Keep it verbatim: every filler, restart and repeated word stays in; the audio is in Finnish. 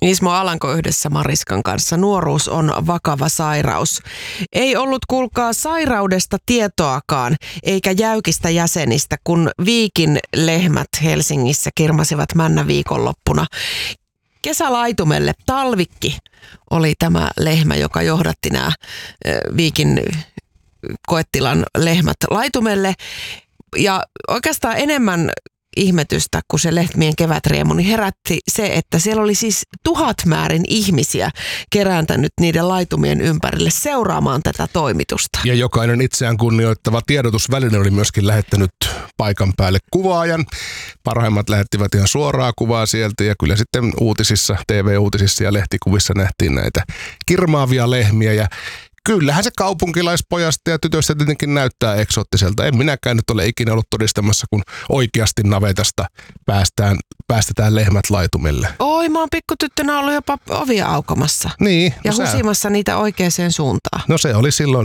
Ismo Alanko yhdessä Mariskan kanssa. Nuoruus on vakava sairaus. Ei ollut kuulkaa sairaudesta tietoakaan, eikä jäykistä jäsenistä, kun Viikin lehmät Helsingissä kirmasivat männä viikonloppuna. Kesälaitumelle Talvikki oli tämä lehmä, joka johdatti nämä Viikin koetilan lehmät laitumelle. Ja oikeastaan enemmän ihmetystä, kun se lehmien kevätriemu, niin herätti se, että siellä oli siis tuhat määrin ihmisiä kerääntänyt niiden laitumien ympärille seuraamaan tätä toimitusta. Ja jokainen itseään kunnioittava tiedotusväline oli myöskin lähettänyt paikan päälle kuvaajan. Parhaimmat lähettivät ihan suoraa kuvaa sieltä ja kyllä sitten uutisissa, T V-uutisissa ja lehtikuvissa nähtiin näitä kirmaavia lehmiä ja kyllähän se kaupunkilaispojasta ja tytöstä tietenkin näyttää eksoottiselta. En minäkään nyt ole ikinä ollut todistamassa, kun oikeasti navetasta päästään, päästetään lehmät laitumelle. Oi, mä oon pikkutyttönä ollut jopa ovia aukomassa. Niin. Ja no husimassa sä... niitä oikeaan suuntaan. No se oli silloin